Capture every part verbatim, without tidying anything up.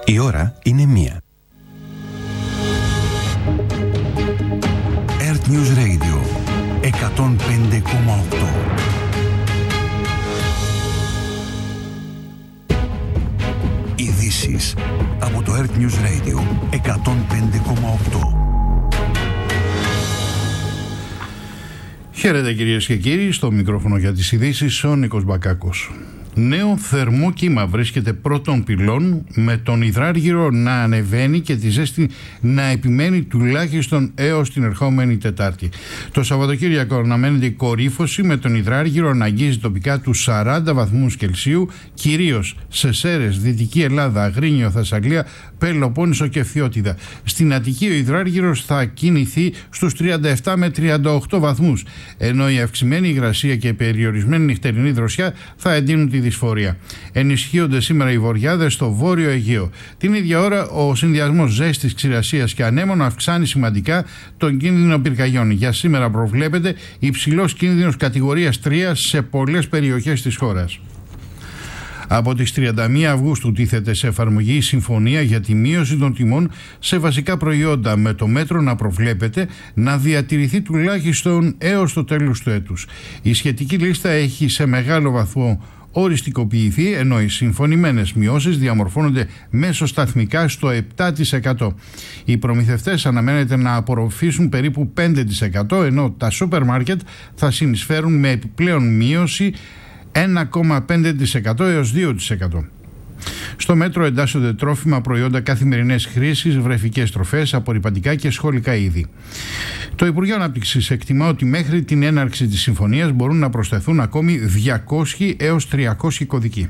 Η ώρα είναι μία. Earth News Radio εκατόν πέντε κόμμα οκτώ. Ειδήσεις από το Earth News Radio εκατόν πέντε κόμμα οκτώ. Χαίρετε κυρίες και κύριοι, στο μικρόφωνο για τις ειδήσεις ο Νίκος Μπακάκος. Νέο θερμό κύμα βρίσκεται πρώτων πυλών, με τον υδράργυρο να ανεβαίνει και τη ζέστη να επιμένει τουλάχιστον έως την ερχόμενη Τετάρτη. Το Σαββατοκύριακο αναμένεται η κορύφωση, με τον υδράργυρο να αγγίζει τοπικά τους σαράντα βαθμούς Κελσίου, κυρίως σε Σέρρες, Δυτική Ελλάδα, Αγρίνιο, Θεσσαλία, Πελοπόννησο και Φθιώτιδα. Στην Αττική ο υδράργυρος θα κινηθεί στους τριάντα επτά με τριάντα οκτώ βαθμούς, ενώ η αυξημένη υγρασία και η περιορισμένη νυχτερινή δροσιά θα εντείνουν τη δυσφορία. Ενισχύονται σήμερα οι βοριάδες στο Βόρειο Αιγαίο. Την ίδια ώρα ο συνδυασμός ζέστης, ξηρασίας και ανέμων αυξάνει σημαντικά τον κίνδυνο πυρκαγιών. Για σήμερα προβλέπεται υψηλός κίνδυνος κατηγορίας τρία σε πολλές περιοχές της χώρας. Από τις τριάντα μία Αυγούστου τίθεται σε εφαρμογή η συμφωνία για τη μείωση των τιμών σε βασικά προϊόντα, με το μέτρο να προβλέπεται να διατηρηθεί τουλάχιστον έως το τέλος του έτους. Η σχετική λίστα έχει σε μεγάλο βαθμό οριστικοποιηθεί, ενώ οι συμφωνημένες μειώσεις διαμορφώνονται μέσω σταθμικά στο επτά τοις εκατό. Οι προμηθευτές αναμένεται να απορροφήσουν περίπου πέντε τοις εκατό, ενώ τα σούπερ μάρκετ θα συνεισφέρουν με επιπλέον μείωση ένα κόμμα πέντε τοις εκατό έως δύο τοις εκατό. Στο μέτρο εντάσσονται τρόφιμα, προϊόντα καθημερινές χρήσης, βρεφικές τροφές, απορρυπαντικά και σχολικά είδη. Το Υπουργείο Ανάπτυξης εκτιμά ότι μέχρι την έναρξη της συμφωνίας μπορούν να προσθεθούν ακόμη διακόσιοι έως τριακόσιοι κωδικοί.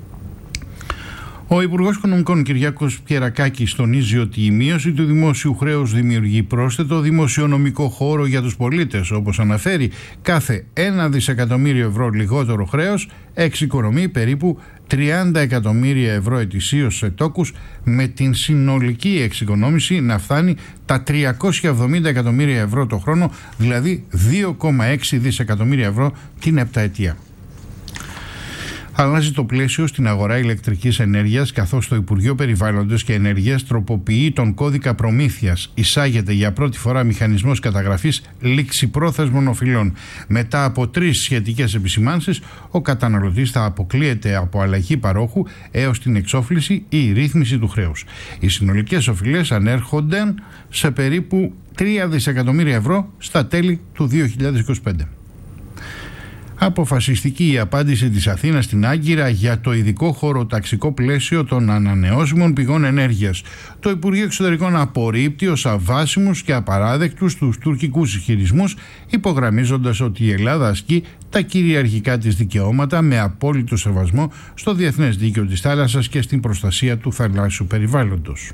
Ο Υπουργός Οικονομικών Κυριάκος Πιερακάκης τονίζει ότι η μείωση του δημόσιου χρέους δημιουργεί πρόσθετο δημοσιονομικό χώρο για τους πολίτες. Όπως αναφέρει, κάθε ένα δισεκατομμύριο ευρώ λιγότερο χρέος εξοικονομεί περίπου τριάντα εκατομμύρια ευρώ ετησίως σε τόκους, με την συνολική εξοικονόμηση να φτάνει τα τριακόσια εβδομήντα εκατομμύρια ευρώ το χρόνο, δηλαδή δύο κόμμα έξι δισεκατομμύρια ευρώ την επταετία. Αλλάζει το πλαίσιο στην αγορά ηλεκτρικής ενέργειας, καθώς το Υπουργείο Περιβάλλοντος και Ενέργειας τροποποιεί τον κώδικα προμήθειας. Εισάγεται για πρώτη φορά μηχανισμός καταγραφής ληξιπρόθεσμων οφειλών. Μετά από τρεις σχετικές επισημάνσεις, ο καταναλωτής θα αποκλείεται από αλλαγή παρόχου έως την εξόφληση ή ρύθμιση του χρέους. Οι συνολικές οφειλές ανέρχονται σε περίπου τρία δισεκατομμύρια ευρώ στα τέλη του δύο χιλιάδες είκοσι πέντε. Αποφασιστική η απάντηση της Αθήνας στην Άγκυρα για το ειδικό χωροταξικό πλαίσιο των ανανεώσιμων πηγών ενέργειας. Το Υπουργείο Εξωτερικών απορρίπτει ως αβάσιμους και απαράδεκτους τους τουρκικούς ισχυρισμούς, υπογραμμίζοντας ότι η Ελλάδα ασκεί τα κυριαρχικά της δικαιώματα με απόλυτο σεβασμό στο διεθνές δίκαιο της θάλασσας και στην προστασία του θαλάσσιου περιβάλλοντος.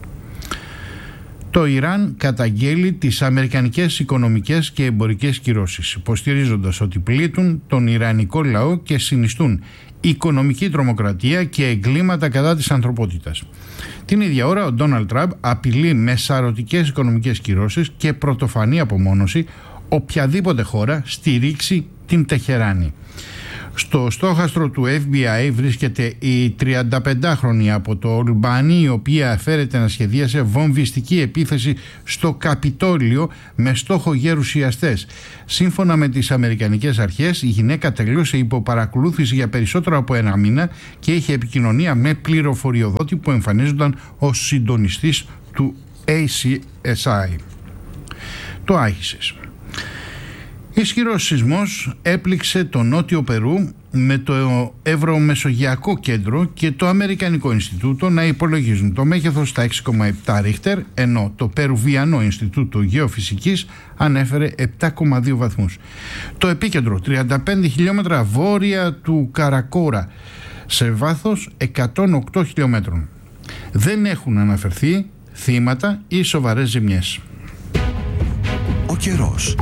Το Ιράν καταγγέλει τις αμερικανικές οικονομικές και εμπορικές κυρώσεις, υποστηρίζοντας ότι πλήττουν τον ιρανικό λαό και συνιστούν οικονομική τρομοκρατία και εγκλήματα κατά της ανθρωπότητας. Την ίδια ώρα ο Ντόναλντ Τραμπ απειλεί με σαρωτικές οικονομικές κυρώσεις και πρωτοφανή απομόνωση οποιαδήποτε χώρα στηρίξει την Τεχεράνη. Στο στόχαστρο του εφ μπι άι βρίσκεται η τριανταπεντάχρονη από το Ολμπάνι, η οποία φέρεται να σχεδίασε βομβιστική επίθεση στο Καπιτόλιο με στόχο γερουσιαστές. Σύμφωνα με τις αμερικανικές αρχές, η γυναίκα τελείωσε υπό παρακολούθηση για περισσότερο από ένα μήνα και είχε επικοινωνία με πληροφοριοδότη που εμφανίζονταν ως συντονιστής του έι σι ες άι. Το άισις. Ισχυρός σεισμός έπληξε το νότιο Περού, με το Ευρωμεσογειακό Κέντρο και το Αμερικανικό Ινστιτούτο να υπολογίζουν το μέγεθος στα έξι κόμμα επτά ρίχτερ, ενώ το Περουβιανό Ινστιτούτο Γεωφυσικής ανέφερε επτά κόμμα δύο βαθμούς. Το επίκεντρο τριάντα πέντε χιλιόμετρα βόρεια του Καρακόρα, σε βάθος εκατόν οκτώ χιλιόμετρων. Δεν έχουν αναφερθεί θύματα ή σοβαρές ζημιές. Ο καιρός.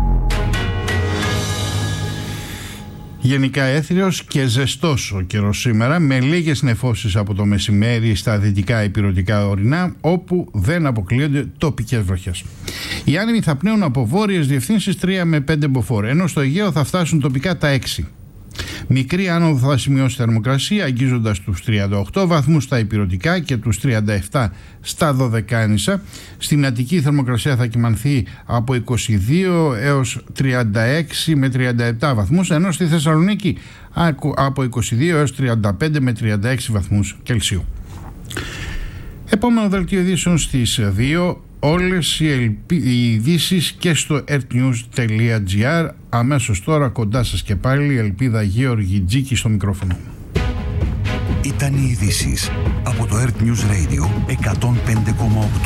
Γενικά έθριος και ζεστός ο καιρός σήμερα, με λίγες νεφώσεις από το μεσημέρι στα δυτικά ηπειρωτικά ορεινά, όπου δεν αποκλείονται τοπικές βροχές. Οι άνεμοι θα πνέουν από βόρειες διευθύνσεις τρία με πέντε μποφόρ, ενώ στο Αιγαίο θα φτάσουν τοπικά τα έξι. Μικρή άνοδο θα σημειώσει θερμοκρασία, αγγίζοντας τους τριάντα οκτώ βαθμούς στα ηπειρωτικά και τους τριάντα επτά στα Δωδεκάνησα. Στην Αττική η θερμοκρασία θα κυμανθεί από είκοσι δύο έως τριάντα έξι με τριάντα επτά βαθμούς, ενώ στη Θεσσαλονίκη από είκοσι δύο έως τριάντα πέντε με τριάντα έξι βαθμούς Κελσίου. Επόμενο δελτίο ειδήσεων στις δύο. Όλες οι, ελπι... οι ειδήσεις και στο ertnews τελεία gr. Αμέσως τώρα κοντά σας και πάλι η Ελπίδα Γεωργιτζίκη στο μικρόφωνο. Ήταν οι ειδήσεις από το Earth News Radio εκατόν πέντε κόμμα οκτώ.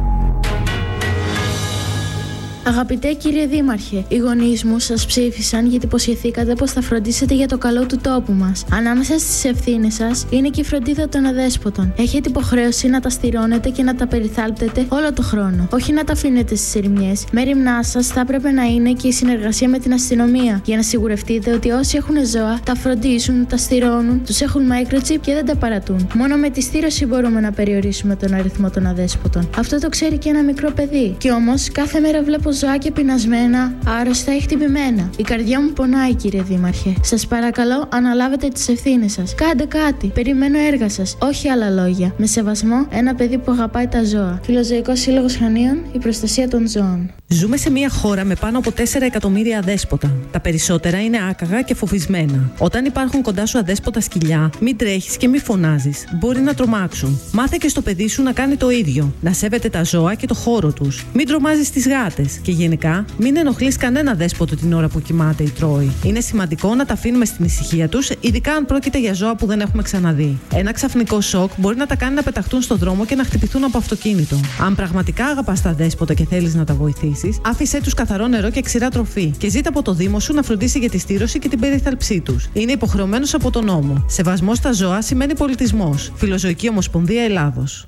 Αγαπητέ κύριε Δήμαρχε, οι γονείς μου σας ψήφισαν γιατί υποσχεθήκατε πως θα φροντίσετε για το καλό του τόπου μας. Ανάμεσα στις ευθύνες σας είναι και η φροντίδα των αδέσποτων. Έχετε υποχρέωση να τα στηρώνετε και να τα περιθάλπτετε όλο το χρόνο. Όχι να τα αφήνετε στις ερημιές. Μέριμνά σας θα έπρεπε να είναι και η συνεργασία με την αστυνομία. Για να σιγουρευτείτε ότι όσοι έχουν ζώα τα φροντίζουν, τα στηρώνουν, τους έχουν microchip και δεν τα παρατούν. Μόνο με τη στήρωση μπορούμε να περιορίσουμε τον αριθμό των αδέσποτων. Αυτό το ξέρει και ένα μικρό παιδί. Κι όμως κάθε μέρα βλέπω ζωάκια πεινασμένα, άρρωστα ή χτυπημένα. Η καρδιά μου πονάει, κύριε Δήμαρχε. Σας παρακαλώ, αναλάβετε τις ευθύνες σας. Κάντε κάτι. Περιμένω έργα σας. Όχι άλλα λόγια. Με σεβασμό, ένα παιδί που αγαπάει τα ζώα. Φιλοζωικός Σύλλογος Χανίων, η προστασία των ζώων. Ζούμε σε μια χώρα με πάνω από τέσσερα εκατομμύρια αδέσποτα. Τα περισσότερα είναι άκαγα και φοβισμένα. Όταν υπάρχουν κοντά σου αδέσποτα σκυλιά, μην τρέχεις και μην φωνάζεις. Μπορεί να τρομάξουν. Μάθε και στο παιδί σου να κάνει το ίδιο. Να σέβεται τα ζώα και το χώρο τους. Μην τρομάζεις τις γάτες. Και γενικά, μην ενοχλείς κανένα δέσποτο την ώρα που κοιμάται ή τρώει. Είναι σημαντικό να τα αφήνουμε στην ησυχία τους, ειδικά αν πρόκειται για ζώα που δεν έχουμε ξαναδεί. Ένα ξαφνικό σοκ μπορεί να τα κάνει να πεταχτούν στον δρόμο και να χτυπηθούν από αυτοκίνητο. Αν πραγματικά αγαπάς τα δέσποτα και θέλεις να τα βοηθήσεις, άφησέ τους καθαρό νερό και ξηρά τροφή και ζήτα από το Δήμο σου να φροντίσει για τη στήρωση και την περιθάλψή τους. Είναι υποχρεωμένος από τον νόμο. Σεβασμός στα ζώα σημαίνει πολιτισμός. Φιλοζωική Ομοσπονδία Ελλάδος.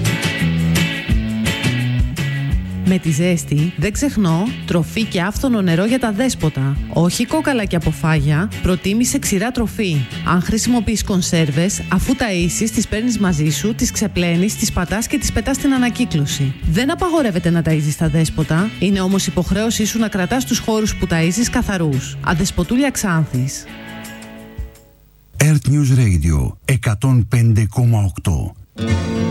Με τη ζέστη, δεν ξεχνώ, τροφή και άφθονο νερό για τα δέσποτα. Όχι κόκαλα και αποφάγια, προτίμησε ξηρά τροφή. Αν χρησιμοποιείς κονσέρβες, αφού ταΐσεις, τις παίρνεις μαζί σου, τις ξεπλένεις, τις πατάς και τις πετάς στην ανακύκλωση. Δεν απαγορεύεται να ταΐζεις τα δέσποτα, είναι όμως υποχρέωσή σου να κρατάς τους χώρους που ταΐζεις καθαρούς. Αδεσποτούλια Ξάνθης. Earth News Radio εκατόν πέντε κόμμα οκτώ.